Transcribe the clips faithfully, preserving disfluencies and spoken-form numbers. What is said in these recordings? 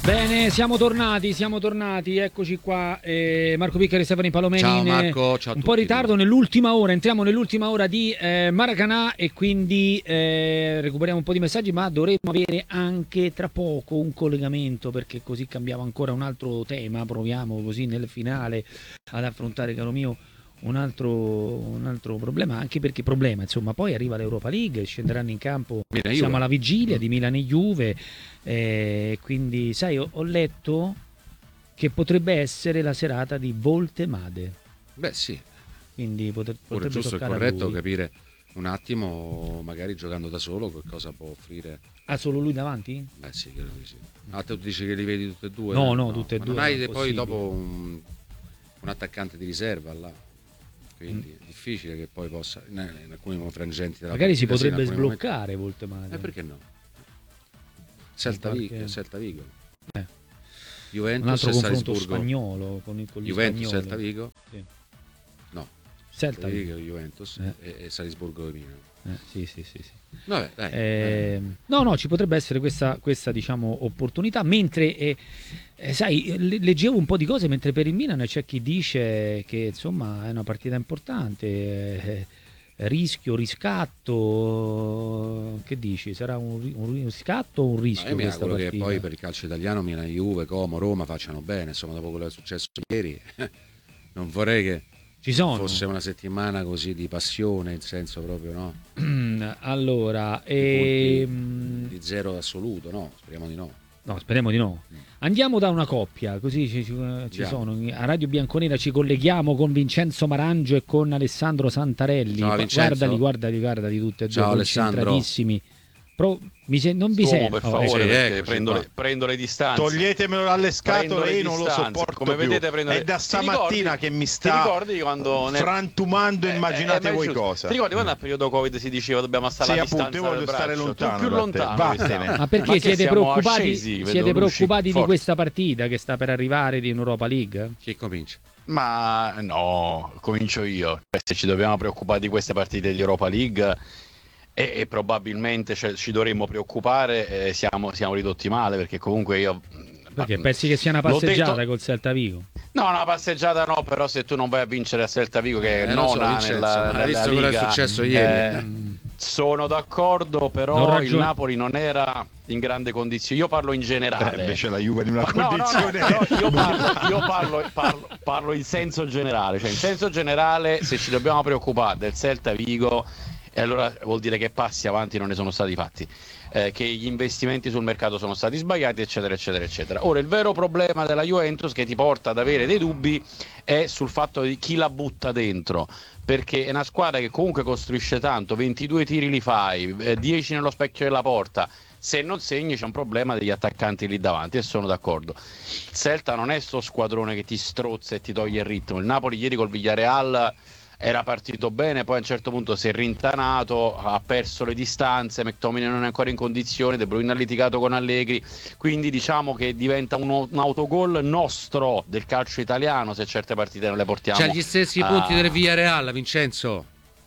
Bene, siamo tornati, siamo tornati, eccoci qua, eh, Marco Piccari e Stefano Palomeni. Ciao Marco, ciao a un tutti. po' in ritardo nell'ultima ora, entriamo nell'ultima ora di eh, Maracanã e quindi eh, recuperiamo un po' di messaggi, ma dovremo avere anche tra poco un collegamento perché così cambiamo ancora un altro tema, proviamo così nel finale ad affrontare, caro mio, un altro, un altro problema, anche perché problema, insomma, poi arriva l'Europa League, scenderanno in campo, Milan, siamo Juve. alla vigilia di Milan e Juve, eh, quindi sai, ho, ho letto che potrebbe essere la serata di Voltemade. Beh sì, quindi potre, pure potrebbe giusto e toccare a corretto lui. capire un attimo, magari giocando da solo, che cosa può offrire. Ha solo lui davanti? Beh sì, credo di sì. Ah, tu dici che li vedi tutti e due? No, no, tutte e Ma due, non hai non è poi possibile. dopo un, un attaccante di riserva là, quindi Mm. è difficile che poi possa, in, in alcuni frangenti della Magari si partita, sì, in potrebbe alcuni sbloccare Voltemade. momenti- Eh perché no? Celta Qualche- Vigo, Celta Vigo. Eh. Un Juventus altro e confronto Salisburgo. spagnolo con, il- con gli Juventus, spagnoli. Celta Vigo. Sì. No, Celta Celta Vigo. Vigo, Juventus Eh. e, e Salisburgo e Milan. Eh, sì, sì, sì, sì. Vabbè, dai. Eh, no, no, ci potrebbe essere questa, questa diciamo, opportunità. Mentre, eh, eh, sai, le- leggevo un po' di cose, mentre per il Milan c'è chi dice che insomma è una partita importante, eh, rischio, riscatto. Che dici? Sarà un, ri- un riscatto o un Ma rischio io mi questa auguro che partita? poi per il calcio italiano Milan, Juve, Como, Roma facciano bene, insomma, dopo quello che è successo ieri. Non vorrei che Ci sono. fosse una settimana così di passione, il senso proprio, no? Allora, Di ehm, Di zero assoluto, no? Speriamo di no. no, speriamo di no. Andiamo da una coppia, così ci, ci- ci Andiamo. sono. A Radio Bianconera ci colleghiamo con Vincenzo Marangio e con Alessandro Santarelli. Ciao, Vincenzo. Guardali, guardali, guardali tutte e due, Ciao, Alessandro. concentratissimi. Pro- mi se- non vi Scuomo, sento. per Oh, favore, sì, perché eccoci prendo qua. le, prendo le distanze. Toglietemelo dalle Prendo scatole, le io non lo distanze. sopporto Come più. vedete, prendo le- È da Ti stamattina ricordi- che mi ti sta ricordi quando nel- frantumando, Eh, immaginate eh, ma è voi giusto. cosa. Ti ricordi quando al periodo Covid si diceva dobbiamo stare Sì, alla appunto, distanza io voglio del stare braccio? lontano Tu più da te. lontano Vattene. quest'anno. Ma perché Ma che siete siamo preoccupati, ascesi, vedo siete luci preoccupati di forti. questa partita che sta per arrivare di Europa League? Chi comincia? Ma no, comincio io. Se ci dobbiamo preoccupare di queste partite di Europa League e, e probabilmente cioè, ci dovremmo preoccupare, eh, siamo, siamo ridotti male perché comunque io... Perché pensi che sia una L'ho passeggiata detto- col Celta Vigo? No, una passeggiata no, però se tu non vai a vincere a Celta Vigo che Eh, è non so, nona Vincenzo, nella, ma hai nella visto quello che è Liga, successo ieri? eh, sono d'accordo, Non però ragion- il Napoli non era in grande condizione. Io parlo in Eh, generale. invece la Juve di una Ma- no, no, no, condizione. però io, parlo, io parlo, parlo- parlo in senso generale, cioè in senso generale se ci dobbiamo preoccupare del Celta Vigo, e allora vuol dire che passi avanti non ne sono stati fatti, eh, che gli investimenti sul mercato sono stati sbagliati, eccetera, eccetera, eccetera. Ora il vero problema della Juventus che ti porta ad avere dei dubbi è sul fatto di chi la butta dentro, perché è una squadra che comunque costruisce tanto, ventidue tiri li fai, eh, dieci nello specchio della porta. Se non segni c'è un problema degli attaccanti lì davanti e sono d'accordo. Il Celta non è sto squadrone che ti strozza e ti toglie il ritmo. Il Napoli ieri col Villarreal era partito bene, poi a un certo punto si è rintanato, ha perso le distanze, McTominay non è ancora in condizione, De Bruyne ha litigato con Allegri, quindi diciamo che diventa uno- un autogol nostro del calcio italiano se certe partite non le portiamo. C'ha gli stessi a- punti del Villarreal, Vincenzo.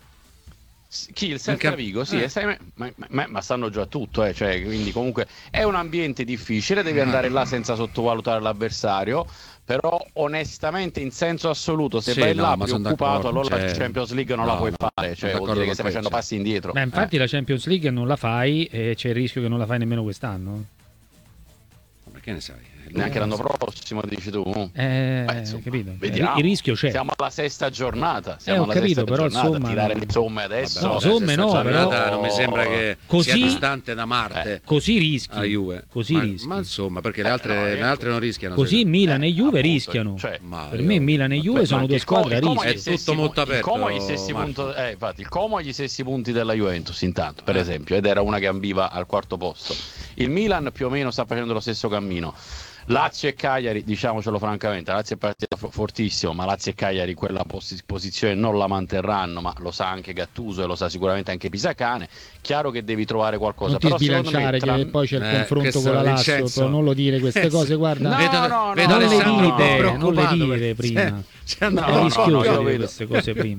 Chi? Il Celta Anche- Vigo? Sì, eh. e sai, ma, ma- ma stanno già a tutto, eh, cioè, quindi comunque è un ambiente difficile, devi andare là senza sottovalutare l'avversario, però onestamente in senso assoluto se Sì, vai no, là ma son preoccupato d'accordo, allora la cioè- Champions League non no, la puoi no, fare, cioè sono vuol dire d'accordo che stai con facendo te, passi indietro. Beh, infatti la Champions League non la fai e c'è il rischio che non la fai nemmeno quest'anno. Perché ne sai? Neanche l'anno prossimo, dici tu. Eh, Beh, insomma, capito? vediamo. Il rischio c'è. Siamo alla sesta giornata. Eh, Siamo ho alla capito, sesta però, giornata. insomma, Tirare no. le somme adesso. No, Vabbè, somme questa no, giornata però- non mi sembra che Così- sia distante da Marte. Eh. Così rischi. A Juve. Così ma, rischi. ma insomma, perché le Eh, altre, no, le ecco. altre non rischiano. Così secondo Milan e Eh, Juve appunto, rischiano. cioè, me. Ma Per io- me Milan e ma Juve per- sono Ma due anche il Como- squadre a il Como ha rischio. gli È tutto stessi molto punti- il Como ha gli aperto, stessi Marco. punti, eh, infatti, il Como ha gli stessi punti della Juventus intanto, per Eh. esempio, ed era una che ambiva al quarto posto. Il Milan più o meno sta facendo lo stesso cammino. Lazio e Cagliari, diciamocelo francamente, Lazio è partita fortissimo, ma Lazio e Cagliari quella pos- posizione non la manterranno, ma lo sa anche Gattuso e lo sa sicuramente anche Pisacane. Chiaro che devi trovare qualcosa. Non ti però sbilanciare tra... che poi c'è il Eh, confronto con la Lazio, Vincenzo. però non lo dire queste cose, guarda. No, vedo, no, vedo no, non, le Alessandro un po' dire, non le preoccupato dire perché- prima. C'è È No, no, rischioso no, io dire vedo- queste cose prima.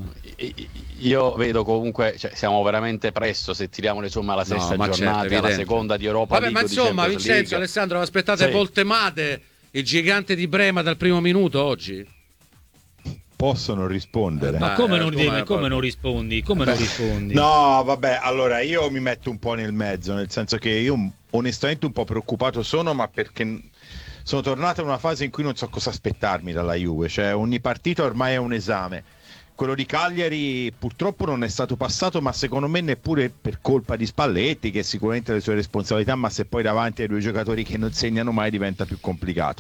Io vedo comunque, cioè, siamo veramente presto se tiriamo le somme alla No, sesta ma certo, giornata, alla evidente. seconda di Europa Vabbè, League, ma di insomma, Champions Vincenzo, League. Alessandro, aspettate Sì. Voltemade, il gigante di Brema dal primo minuto oggi? Possono rispondere. Ma Ah, come, eh, non, come- come, come non rispondi? Come non rispondi? No, vabbè, allora io mi metto un po' nel mezzo, nel senso che io onestamente un po' preoccupato sono, ma perché sono tornato in una fase in cui non so cosa aspettarmi dalla Juve, cioè ogni partita ormai è un esame. Quello di Cagliari purtroppo non è stato passato, ma secondo me neppure per colpa di Spalletti, che sicuramente ha le sue responsabilità, ma se poi davanti ai due giocatori che non segnano mai diventa più complicato.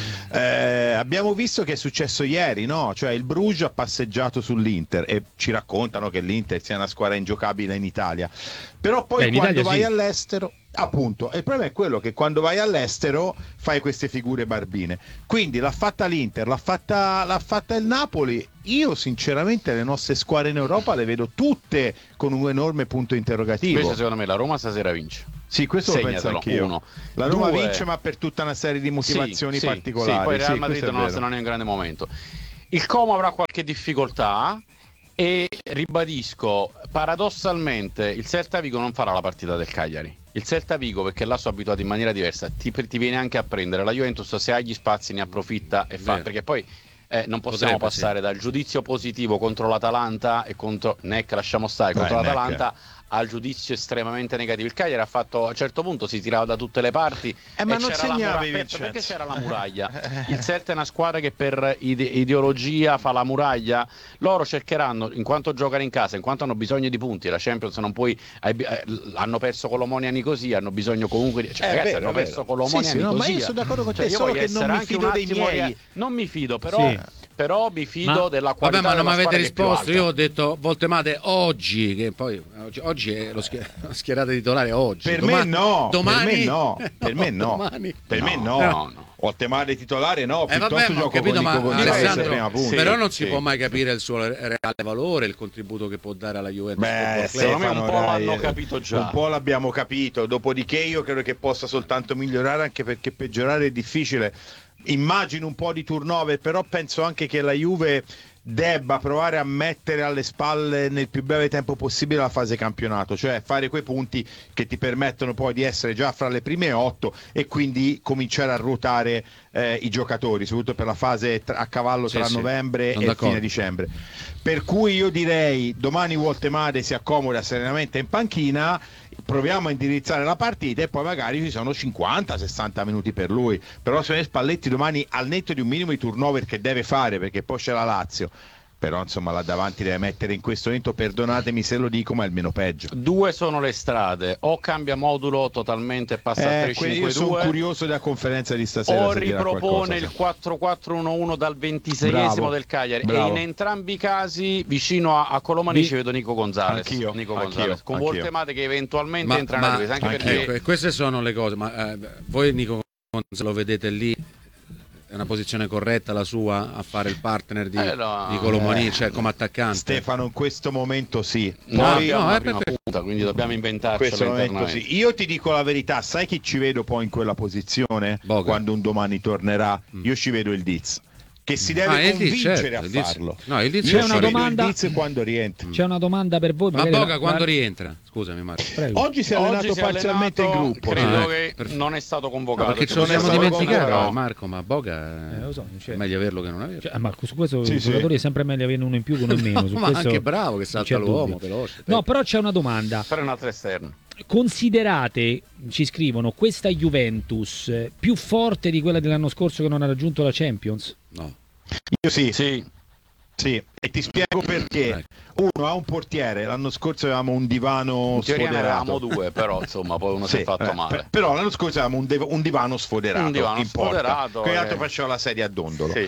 Eh, abbiamo visto che è successo ieri, no? Cioè il Bruges ha passeggiato sull'Inter e ci raccontano che l'Inter sia una squadra ingiocabile in Italia, però poi Beh, in quando Italia vai sì. all'estero, appunto, e il problema è quello che quando vai all'estero fai queste figure barbine. Quindi l'ha fatta l'Inter, l'ha fatta, l'ha fatta il Napoli. Io sinceramente le nostre squadre in Europa le vedo tutte con un enorme punto interrogativo. Invece secondo me la Roma stasera vince. Sì, questo lo penso Segnatelo, anch'io. uno. La Roma Due- vince, ma per tutta una serie di motivazioni Sì, sì, particolari. sì, poi il Real Sì, Madrid questo è non, vero. non è un grande momento. Il Como avrà qualche difficoltà e ribadisco, paradossalmente il Celta Vigo non farà la partita del Cagliari. Il Celta Vigo, perché là sono abituato in maniera diversa, ti, ti viene anche a prendere. La Juventus, se ha gli spazi, ne approfitta e fa, Vero. perché poi eh, non possiamo Potrebbe, passare dal giudizio positivo contro l'Atalanta e contro Neck, lasciamo stare, contro Beh, Neck. l'Atalanta al giudizio estremamente negativo. Il Cagliari ha fatto, a un certo punto si tirava da tutte le parti Eh, ma e non c'era la segnavi, muraglia, Vincenzo. perché c'era la muraglia. Il Celta è una squadra che per ide- ideologia fa la muraglia. Loro cercheranno, in quanto giocano in casa, in quanto hanno bisogno di punti, la Champions non puoi hai- eh, hanno perso con l'Omonia Nicosia, hanno bisogno comunque di, cioè, È ragazzi, vero, hanno è vero. perso con l'Omonia Sì, sì, no, Nicosia. ma io sono d'accordo con te, Cioè, io solo voglio che non essere mi anche fido un dei attimo miei. rea- non mi fido, però Sì. però mi fido Ma- della Vabbè, qualità ma non mi della avete squadra che è più risposto. alta. Io ho detto Voltemade oggi, che poi oggi, oggi è lo schier- la schierata titolare oggi. Per Domani- me no, domani... per me no, per me no, domani- per me No, no. no, no. Voltemade titolare no, Eh piuttosto vabbè, ma ho gioco capito, con ma Nico Gonzalez Alessandro, a prima punta. però non si sì. può mai capire il suo reale valore, il contributo che può dare alla Juventus. Beh, Football Club. secondo me un Stefano, po' dai, l'hanno eh, capito già. Un po' l'abbiamo capito, dopodiché io credo che possa soltanto migliorare, anche perché peggiorare è difficile. Immagino un po' di turnover, però penso anche che la Juve debba provare a mettere alle spalle nel più breve tempo possibile la fase campionato, cioè fare quei punti che ti permettono poi di essere già fra le prime otto e quindi cominciare a ruotare eh, i giocatori, soprattutto per la fase tra- a cavallo Sì, tra sì, novembre sono e d'accordo. fine dicembre. Per cui io direi domani Voltemade si accomoda serenamente in panchina, proviamo a indirizzare la partita e poi magari ci sono cinquanta sessanta minuti per lui, però se Spalletti domani, al netto di un minimo di turnover che deve fare perché poi c'è la Lazio, però insomma là davanti deve mettere in questo momento, perdonatemi se lo dico, ma è il meno peggio. Due sono le strade, o cambia modulo totalmente e passa a Eh, tre que- cinque io sono due, curioso della conferenza di stasera o se dirà ripropone qualcosa, il sì. quattro quattro uno uno dal ventiseiesimo Bravo, del Cagliari. bravo. E in entrambi i casi vicino a, a Colomani Mi- ci vedo Nico Gonzalez. Anch'io, Nico anch'io, Gonzalez con anch'io. Voltemade che eventualmente Ma- entra ma- nella difesa, anche anch'io. perché Ecco, e queste sono le cose, ma eh, voi Nico se lo vedete lì, è una posizione corretta la sua a fare il partner di, Eh, no. di Colomani, Eh. cioè come attaccante? Stefano in questo momento sì. no, Poi- abbiamo no, la è prima perfetto. punta, quindi dobbiamo In inventarcelo questo momento internamente. sì. Io ti dico la verità, sai chi ci vedo poi in quella posizione? Boga. Quando un domani tornerà? Mm. Io ci vedo il Diz, che si deve Ah, il Diz, convincere certo, a il Diz- farlo. no, il Diz Io C'è ci una vedo domanda- il Diz quando rientra. C'è una domanda per voi. Ma magari Boga la- quando la- rientra? Scusami Marco. Prego. Oggi si è allenato Oggi si è parzialmente allenato, in gruppo. credo Ah, ecco, che perfetto. non è stato No, convocato. perché ce Non lo è siamo stato dimenticato, convocato. Marco, ma Boga Eh, è lo so, cioè- è meglio averlo che non averlo. Cioè, ah, Marco, su questo Sì, il sì. giocatore è sempre meglio averne uno in più che uno in meno. Su ma questo anche bravo che non salta c'è l'uomo, dubbio. veloce. No, però c'è una domanda. Per un altro esterno. Considerate, ci scrivono, questa Juventus eh, più forte di quella dell'anno scorso che non ha raggiunto la Champions? No. Io sì, Sì, sì, e ti spiego perché. Uno ha un portiere, l'anno scorso avevamo un divano in teoria ne sfoderato. avevamo due, però insomma poi uno si Sì, è fatto eh, male. per- però l'anno scorso avevamo un, dev- un divano sfoderato Un divano in porta, sfoderato, che l'altro eh. faceva la sedia a dondolo. Sì.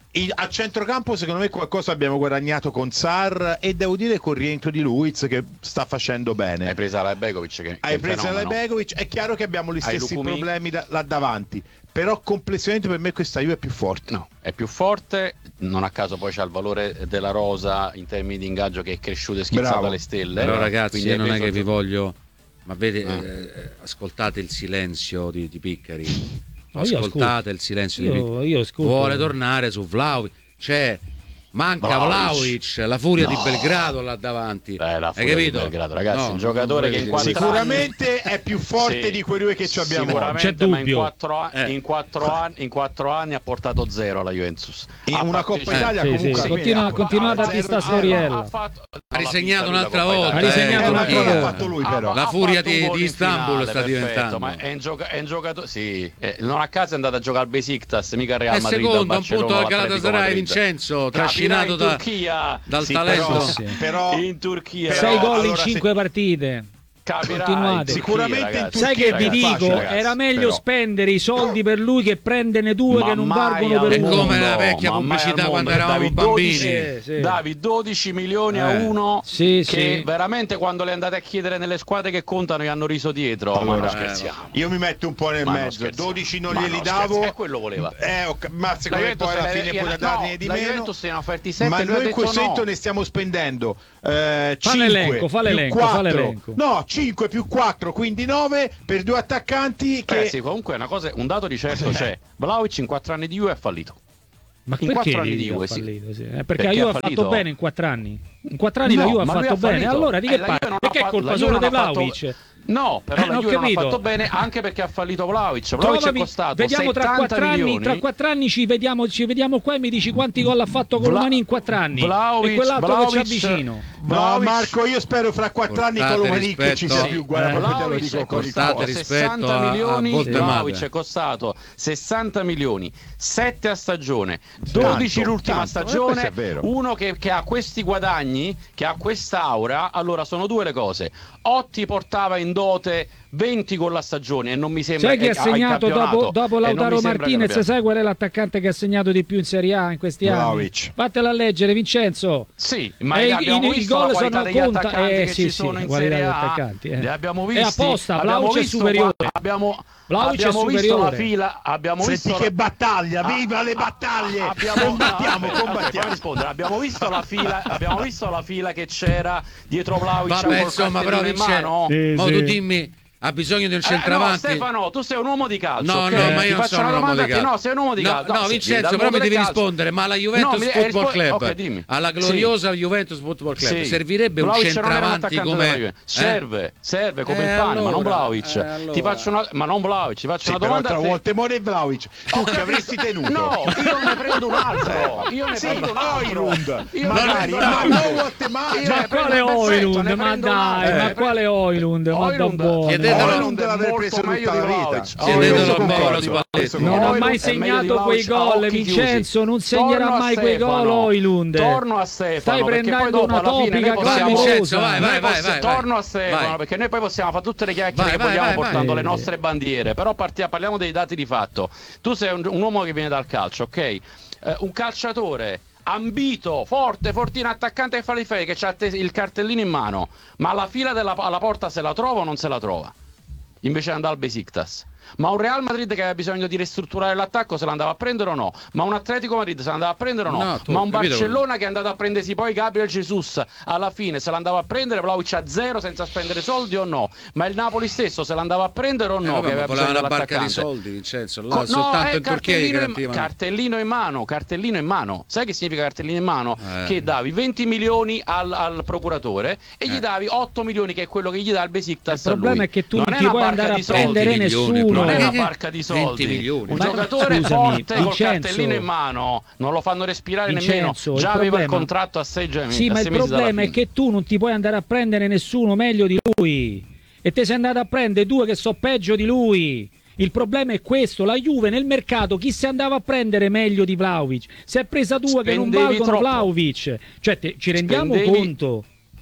I- a centrocampo secondo me qualcosa abbiamo guadagnato con Sarr e devo dire con il rientro di Luiz che sta facendo bene. Hai preso la Begovic che, che Hai è un preso la fenomeno. Begovic, è chiaro che abbiamo gli Hai stessi Lukumi. problemi da- là davanti, però complessivamente per me questa Juve è più forte. No, è più forte, non a caso poi c'ha il valore della rosa in termini di ingaggio che è cresciuto e schizzato Bravo. alle stelle. Però ragazzi, Quindi io hai non è preso che il vi gio- voglio, ma vede, Ah. eh, ascoltate il silenzio di, di Piccari, No, io ascoltate ascolto. il silenzio di Io- Piccari. io ascolto. Vuole tornare su Vlahovic, cioè manca Vlahovic. Vlahovic, la furia No. di Belgrado là davanti. Eh, la Hai furia di capito? Belgrado, ragazzi, No, un giocatore non che in volete quattro dire- anni- Sicuramente è più forte Sì, di quei due che ci abbiamo oggi. sicuramente, C'è ma in dubbio. quattro, an- Eh. in, quattro anni, in quattro anni ha portato zero alla Juventus. In Ha una fatto- Coppa cioè, Italia sì, comunque sì, almeno continua- ha- continua a ha- darti zero sta di zero. storiella. Ha, fatto, Ha risegnato non l'ha un'altra vista lui volta, la Coppa Ha risegnato Italia. un'altra Eh, volta. l'ha fatto lui, ha- però. ha La furia fatto un di- gol di in Istanbul finale, sta perfetto, diventando. ma è un, gioca- è un giocatore, sì, eh, non a caso è andato a giocare al Besiktas, mica al Real È Madrid, secondo al un punto Barcellona, al all'Atletico Galatasaray, Madrid. Vincenzo, Capirà trascinato in da, Turchia. dal Sì, talento. però, Sì. però In Turchia. Sei Però, gol in allora, cinque se- partite. Capirai, Continuate. in Sicuramente in ragazzi. Sai Turchia che vi è dico? facile, ragazzi, Era meglio però. spendere i soldi per lui che prenderne due Ma che non mai valgono al per È uno. come la mondo, vecchia ma mai pubblicità al quando mondo. eravamo Davi bambini. dodici, Sì, sì. Davi dodici milioni a Eh. uno Sì, che sì. veramente quando le andate a chiedere nelle squadre che contano gli hanno riso dietro. ma Allora, non eh, scherziamo. Io mi metto un po' nel Ma non mezzo, scherziamo. dodici non Ma glieli non davo. scherziamo, eh, quello voleva. Eh, ho cap- ma secondo La me poi Juventus alla le- fine le- puoi no, darne di la meno. Juventus ne ha offerti sette, Ma lui ha noi detto questo no. ne stiamo spendendo eh, Fa cinque l'elenco, fa l'elenco, più fa quattro. l'elenco. No, cinque più quattro, quindi nove per due attaccanti che Ragazzi, comunque una cosa, un dato di certo c'è. Vlahovic in quattro anni di Juve ha fallito. Ma in perché quattro anni dici di che ha Juve, sì. fallito? Sì, eh, perché, Perché la Juve ha ha fatto fallito? bene in quattro anni. In quattro anni No, la Juve ha ma lui fatto ha bene. fallito. Allora di Eh, che la parli? Juve non Perché ha è fatto- colpa la solo Juve di non ha fatto- Vlahovic? No, però Eh, la ho Juve non ha capito. fatto bene anche perché ha fallito Vlahovic. Vlahovic è Trovami, costato vediamo tra settanta quattro anni, milioni. tra quattro anni ci vediamo, ci vediamo qua e mi dici quanti gol ha fatto con Vla- Romani in quattro anni. Vlahovic- e quell'altro che Vlahovic- c'è vicino. No, Vlahovic- Marco, io spero fra quattro anni Portate con Lomanic ci rispetto. sia più guarda, Eh. proprio te lo Vlahovic dico è con il costato Portate cuore. rispetto sessanta a- a milioni, volte Vlahovic madre. è costato sessanta milioni, sette a stagione, dodici Tanto, l'ultima tanto, eh, stagione, questo è vero. uno che, che ha questi guadagni, che ha quest'aura, allora sono due le cose. Otti portava in dote venti con la stagione e non mi sembra Sai chi che ha segnato dopo, dopo e non mi Lautaro sembra che Martinez? abbia- Sai qual è l'attaccante che ha segnato di più in Serie A in questi anni? Vlahovic. Fatela a leggere, Vincenzo. Sì, ma Eh, abbiamo i- i visto gol la qualità sono degli conta- attaccanti eh, che sì, ci sì, sono in qualità Serie degli A. attaccanti, eh. Li abbiamo E visti. apposta, abbiamo Vlahovic è visto superiore. qua- Abbiamo, Vlahovic è abbiamo visto la superiore. fila, abbiamo Senti visto che la- battaglia, Ah, viva le ah, battaglie! abbiamo- combattiamo, aspetta, combattiamo. fammi rispondere. Abbiamo visto la fila, abbiamo visto la fila che c'era dietro Vlahovic Vabbè, col insomma, però cartellino in Vincenzo, mano. Sì, ma sì. tu dimmi, ha bisogno di un Eh, no, centravanti? Stefano, tu sei un uomo di calcio. No, ok? no, ma io Ti non faccio sono una un uomo domanda di a te. calcio. No, sei un uomo di No, calcio. no, sì, Vincenzo, dal però mondo mi devi del calcio. rispondere, ma alla No, Juventus mi- eh, Football rispo- Club, ok, dimmi. alla gloriosa Juventus Football Club, Sì. servirebbe un Vlahovic non era un centravanti attaccante della Juve. come... Serve, serve come Eh, il pane, ma non allora, Vlahovic. eh, allora. Ti faccio una, ma non Vlahovic, ti faccio Sì, una però domanda tra a te. Woltemore e Vlahovic tu che avresti tenuto? No, io ne prendo un altro. Io ne Sì, prendo un altro. Oilund, Io ne magari, prendo un ma altro. non Woltemare. Io Ma ne prendo- quale perfetto, Oilund? ne Ma prendo un dai, altro. ma quale Oilund? Ma da Oilund- buono. Chiedetelo- Oilund è l'avrei molto preso meglio tutta di la vita. Vlahovic. Chiedetelo Oilund al è Mauro meglio di Spalletti. Vlahovic. Non ha Oilund mai è segnato meglio di quei Vlahovic a gol, occhi Vincenzo, chiusi. non segnerà Torno a mai quei gol, Stefano. Oilund. Torno a Stefano. Stai perché poi prendendo dopo una alla fine topica noi possiamo- Vai, Vincenzo, vai, Noi vai, vai, possi- vai, Torno a vai. Stefano, Vai. perché noi poi possiamo fare tutte le chiacchiere Vai, che vai, vogliamo vai, vai. portando le Eh. nostre bandiere, però partia- parliamo dei dati di fatto. Tu sei un, un uomo che viene dal calcio, ok? Eh, un calciatore ambito, forte, fortino, attaccante che fa le fede, che ha il cartellino in mano, ma la fila della, alla porta se la trova o non se la trova? Invece di andare al Besiktas. Ma un Real Madrid che aveva bisogno di ristrutturare l'attacco se l'andava a prendere o no? Ma un Atletico Madrid se l'andava a prendere o no? No, tu, Ma un capito? Barcellona che è andato a prendersi poi Gabriel Jesus alla fine se l'andava a prendere, Vlahovic a zero senza spendere soldi o no? Ma il Napoli stesso se l'andava a prendere o no? Eh, vabbè, che ma aveva voleva bisogno una barca di dell'attaccante? soldi, Vincenzo, là, Co- no, soltanto eh, in Turchia gli cartellino in, garantivano. cartellino in mano, cartellino in mano. Sai che significa cartellino in mano? Eh. Che davi venti milioni al, al procuratore e gli Eh. davi otto milioni, che è quello che gli dà il Besiktas. Il problema a lui. è che tu non non è ti una puoi barca andare a di soldi. prendere venti milioni, nessuno. Non è una Eh, barca di soldi. venti milioni. Un Ma- giocatore scusami, forte col Vincenzo. cartellino in mano non lo fanno respirare Vincenzo, nemmeno. il Già aveva il problema- contratto a sei, già- Sì, a ma sei il mesi dalla problema è fine. che tu non ti puoi andare a prendere nessuno meglio di lui. E te sei andato a prendere due che so peggio di lui. Il problema è questo, la Juve nel mercato chi si andava a prendere meglio di Vlahovic? Si è presa due che non Spendevi valgono troppo. Vlahovic. Cioè te- ci rendiamo Spendevi- conto?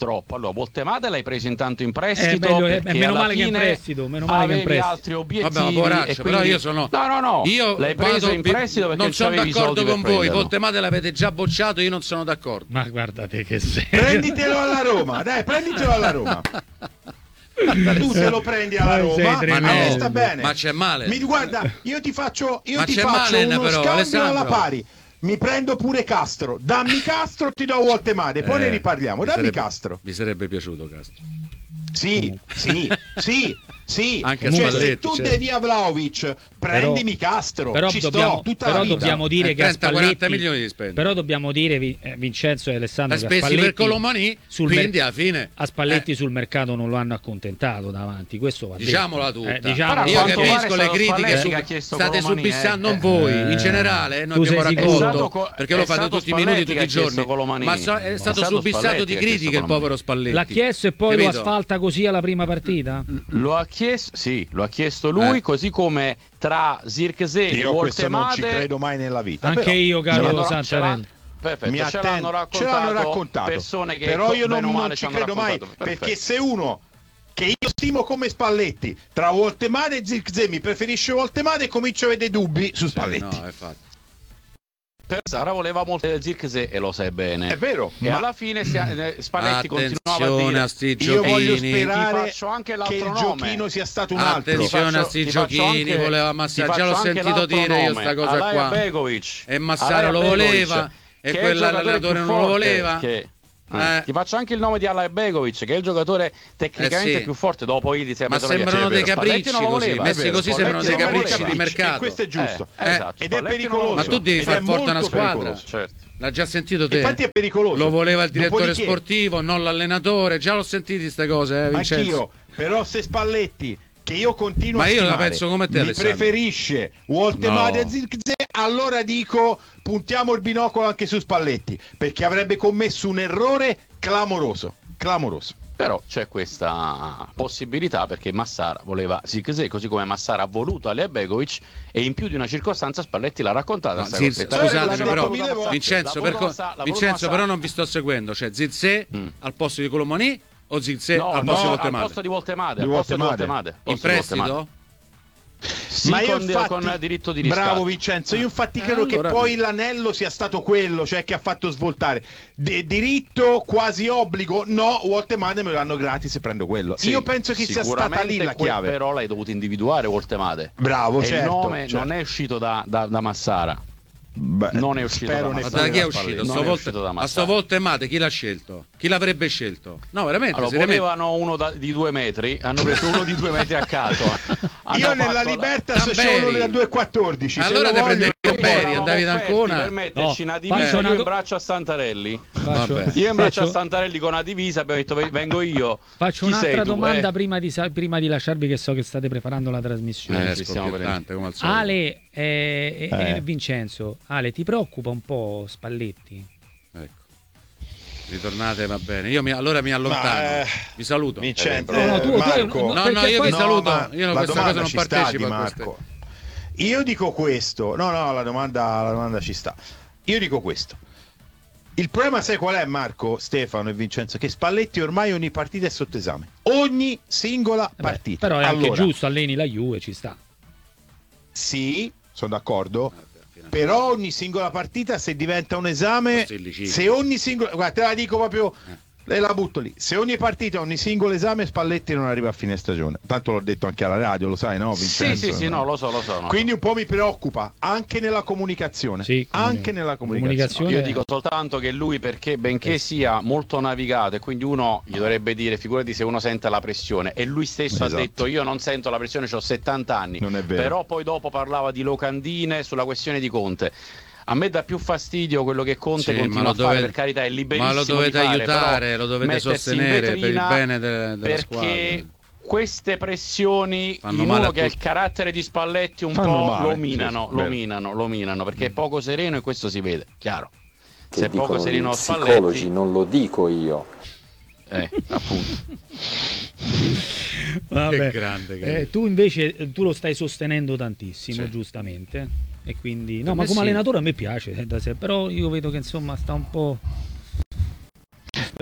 troppo. Allora, Voltemade l'hai preso intanto in prestito. Eh, meglio- eh, perché meno alla male che in fine prestito, meno male che in avevi prestito. altri obiettivi. Vabbè, ma poraccio, e però quindi- io sono No, no, no. io l'hai preso vado- in prestito perché non sono c'avevi i d'accordo soldi con per voi. prenderlo. Voltemade l'avete già bocciato, io non sono d'accordo. Ma guardate che sei. Prenditelo alla Roma, dai, prenditelo alla Roma. Tu se lo prendi alla Ma sei Roma, a tremendo. me sta bene. Ma c'è male. Mi guarda, io ti faccio, io Ma ti c'è faccio Malen, uno però, scambio Alessandro. alla pari. Mi prendo pure Castro. Dammi Castro, ti do Voltemade, poi Eh, ne riparliamo. mi Dammi sarebbe- Castro. Mi sarebbe piaciuto Castro. Sì, sì, sì, sì. Anche Cioè, se Spalletti, tu certo. devi a Vlahovic, prendimi Castro. Però Ci dobbiamo, sto tutta però la vita. dobbiamo dire Eh, che a trenta quaranta Spalletti, milioni di spendere. però dobbiamo dire Vi- eh, Vincenzo e Alessandro La che a spesi per Spalletti Colomani, sul quindi mer- alla fine a Spalletti eh, sul mercato non lo hanno accontentato davanti, questo va detto. diciamola tutta. Eh, diciamolo Però Io quanto perché- pare capisco le stato critiche Spalletti su- che ha chiesto state Colomani, subissando, eh. non voi, Eh, in generale, eh, noi tu abbiamo sei raccolto, sicuro? È stato co- perché è lo fate stato tutti i minuti, Spalletti tutti che i ha chiesto giorni, Colomani. ma so- è È stato stato subissato Spalletti di che ha chiesto critiche il Colomani. povero Spalletti. L'ha chiesto e poi Capito? lo asfalta così alla prima partita? Lo ha chiesto, sì, lo ha chiesto lui, Eh. così come tra Zirkzee e Io questo non ci Voltemade. credo mai nella vita. Anche però, io, ce caro l'hanno- ce Santarelli. l'hanno- Perfetto, mi ce attendo, l'hanno ce raccontato, l'hanno raccontato. persone che però io non, bene o non male ci hanno credo mai, raccontato. perché Perfetto. se uno che io stimo come Spalletti tra Voltemade e Zirkzee mi preferisce Voltemade, comincio a avere dubbi su Sì, Spalletti. no, è fatto. Per Sara voleva molto Zirkzee e lo sai bene. È vero, E ma alla fine si- eh, Spalletti continuava a Attenzione dire a sti io voglio giochini. Ti sperare faccio anche che l'altro il nome. giochino sia stato un altro. Attenzione a faccio- sti ti faccio giochini, anche- voleva ti Massaro, faccio già l'ho anche sentito l'altro dire io nome, sta cosa Alaya qua. Begovic. E Massaro Alaya lo Begovic, voleva e che è il quell'allenatore giocatore non più lo forte voleva. che- Eh. Ti faccio anche il nome di Alaya Begovic, che è il giocatore tecnicamente Eh sì. più forte. Dopo Idi Ma sembrano dei capricci così, messi così sembrano dei capricci di mercato. E questo è giusto. Eh, esatto. Ed è Spalletti pericoloso. non lo Ma tu devi Ed far è forte molto una squadra. pericoloso. Certo. L'ha già sentito te? Infatti è pericoloso. Lo voleva il direttore Dopodiché- sportivo, non l'allenatore. Già l'ho sentito queste cose, eh, Vincenzo. Anch'io, però se Spalletti, che io continuo Ma a io la stimare, penso come te, mi Alessandro. preferisce Voltemade No. e Zirkzee, allora dico puntiamo il binocolo anche su Spalletti, perché avrebbe commesso un errore clamoroso, clamoroso. Però c'è questa possibilità perché Massara voleva Zirkzee, così come Massara ha voluto Alea Begovic, e in più di una circostanza Spalletti l'ha raccontata. No, sta Zirkzee- cosetta. scusatemi, l'ha però, detto mille volte. Vincenzo, La per voluto co- Massa- la voluto Vincenzo Massara. però non vi sto seguendo. Cioè Zirkzee Mm. al posto di Colomani o Zirkzee No, al no, posto di al Voltemade? posto di Voltemade, Di al posto di Voltemade. Voltemade, al In posto di Voltemade. prestito? Sì, Ma io con, infatti, con diritto di riscatto. bravo Vincenzo, io infatti Eh, credo allora- che poi l'anello sia stato quello, cioè che ha fatto svoltare. De- diritto quasi obbligo, no, Voltemade me lo danno gratis e prendo quello. Sì, io penso che sia stata lì sicuramente la que- chiave. Però l'hai dovuto individuare Voltemade. Bravo, E certo, il nome certo. non è uscito da, da, da Massara. Beh, non è uscito spero da ne Ma Massara. da chi è da uscito? Spalletti, Sto non è volte, uscito da a sto Massara. Voltemade chi l'ha scelto? Chi l'avrebbe scelto? No, veramente, Allora, seriamente. volevano uno da- di due metri, hanno preso uno di due metri a caso. Hanno Io nella fatto la- Libertas Tamberi. c'è uno da due e quattordici. se Allora lo te voglio- prendevi Tamberi, Eravamo andavi da offerti Ancona. per metterci No, una faccio divisa una io do- in braccio a Santarelli. Faccio, Vabbè. Io in braccio a faccio- Santarelli con una divisa abbiamo detto vengo io. faccio Chi un'altra sei tu? domanda Eh, prima, di, sa- prima di lasciarvi, che so che state preparando la trasmissione. Eh, ci stiamo scoppiettante, come al solito. Ale e, e- Eh. e Vincenzo, Ale, ti preoccupa un po' Spalletti? Ecco. Ritornate, va bene. Io mi, allora mi allontano. Ma, eh, Vi saluto. Vincenzo, No, no, tu- tu- Marco, no, No, perché no, io poi- vi saluto. ma Io la questa domanda cosa non ci sta, partecipo Di a queste. Marco. Io dico questo. No, no, la domanda, la domanda ci sta. Io dico questo. Il problema sai qual è, Marco, Stefano e Vincenzo? Che Spalletti ormai ogni partita è sotto esame. Ogni singola Vabbè, partita. però è anche Allora, giusto, alleni la Juve, ci sta. Sì, sono d'accordo. Però ogni singola partita, se diventa un esame, Questo è illicito. se ogni singola, guarda, te la dico proprio, e la butto lì. Se ogni partita, ogni singolo esame, Spalletti non arriva a fine stagione. Tanto l'ho detto anche alla radio, lo sai, no, Sì, Vincenzo? sì, sì, no, lo so, lo so. no. Quindi un po' mi preoccupa anche nella comunicazione. Sì, anche nella comunicazione. comunicazione- Io dico soltanto che lui, perché benché sia molto navigato, e quindi uno gli dovrebbe dire, figurati se uno sente la pressione, e lui stesso Esatto. ha detto io non sento la pressione, ho settanta anni, Non è vero. però poi dopo parlava di locandine sulla questione di Conte. A me dà più fastidio quello che Conte Sì, continua ma a lo fare, dovete- per carità è liberissimo ma lo dovete di fare, aiutare, però lo dovete mettersi in sostenere per il vetrina, bene de- della perché squadra. queste pressioni Fanno in male uno a che ha il tutti. carattere di Spalletti un Fanno po' male, lo sì, minano, sì, lo vero. minano, lo minano, perché è poco sereno e questo si vede, chiaro. Che Se è poco dicono sereno gli Spalletti, psicologi, non lo dico io. eh, appunto. Vabbè. Che grande che è. Eh, tu invece eh, tu lo stai sostenendo tantissimo, Sì. giustamente. E quindi, no, Per ma me come sì. allenatore a me piace, eh, da sé, però io vedo che insomma sta un po'. Ma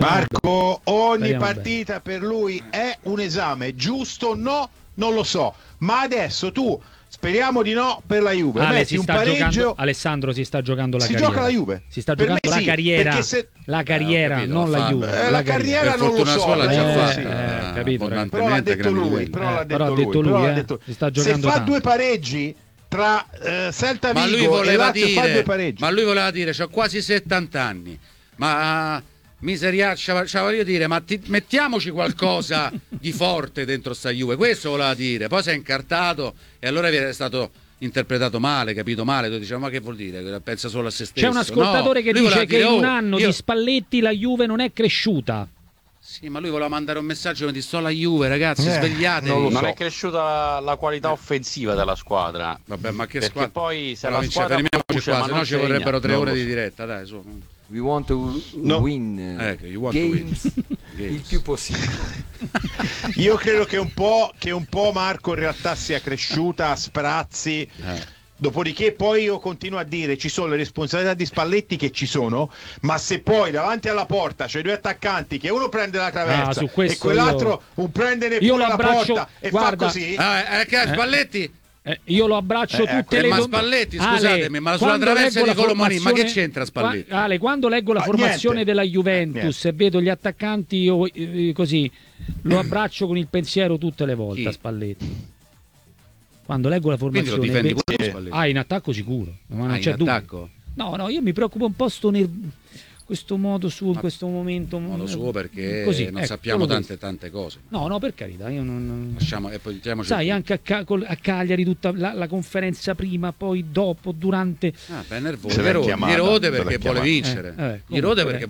Marco, ogni Speriamo partita per lui è un esame, giusto o no? Non lo so, ma adesso tu, speriamo di no, per la Juve, Ale, metti si un sta pareggio. giocando, Alessandro si sta giocando la Si carriera. gioca la Juve. Si sta Per giocando me la sì, carriera, perché se- la carriera, Eh, ho capito, non la fa- Juve. Eh, la carriera Per non lo fortuna so, sua l'ha già eh, fatta. sì. eh, capito, Però l'ha abbondantemente detto grandi lui, livelli. però Eh, l'ha però detto ha detto lui, lui, però l'ha eh. detto- Si sta se giocando fa tanto. due pareggi tra eh, Celta Ma lui Vigo e voleva Lazio, fa due dire, pareggi. ma lui voleva dire, c'ho quasi settanta anni, ma miseriaccia, cioè, voglio dire, ma ti- mettiamoci qualcosa di forte dentro sta Juve, questo voleva dire, poi si è incartato e allora è stato interpretato male, capito male, tu diciamo, ma che vuol dire? Pensa solo a se stesso. C'è un ascoltatore No, che lui dice voleva che dire, in un oh, anno io- di Spalletti la Juve non è cresciuta. Sì, ma lui voleva mandare un messaggio che ti sto alla Juve, ragazzi, Eh, svegliatevi. non lo Non so. è cresciuta la, la qualità offensiva della squadra. Vabbè, ma che Perché squadra? poi se Però, la Vince, squadra fermiamoci produce, qua, ma se no non ci segna, vorrebbero tre non ore lo di so. diretta, dai, su. We want to No. win Eh, eh, you want to win. games Games. il più possibile. Io credo che un po', che un po' Marco in realtà sia cresciuta a sprazzi. Eh. Dopodiché poi io continuo a dire ci sono le responsabilità di Spalletti che ci sono, ma se poi davanti alla porta c'è due attaccanti che uno prende la Ah, traversa su questo e quell'altro io- un prende Io neppure lo la abbraccio- porta e guarda- fa così. Ah, eh, che Spalletti? Eh, io lo abbraccio Eh, tutte eh, le ma dom- Spalletti, Ale, scusatemi, ma sulla quando traversa leggo di la Colomani, ma che formazione- c'entra Spalletti? Qua- Ale, quando leggo la Ah, formazione niente. della Eh, Juventus niente. e vedo gli attaccanti, io eh, così lo abbraccio con il pensiero tutte le volte Chi? a Spalletti. Quando leggo la Quindi lo formazione, difendi ve- pure Spalletti? ah, in attacco sicuro, ma non Ah, c'è in dubbio. attacco? No, no, io mi preoccupo un po' sto ner- questo modo suo in Ma- questo momento. Modo suo perché Così, non ecco, sappiamo solo tante tante cose. questo. No, no, per carità, io non... non- Lasciamo, e poi diciamoci Sai, il- anche a, Ca- col- a Cagliari tutta la, la conferenza prima, poi dopo, durante... Ah, beh, è nervoso. Se l'è Gli rode, chiamata, gli rode se l'è perché vuole chiamata. vincere. Eh, eh, Gli rode comunque, perché eh.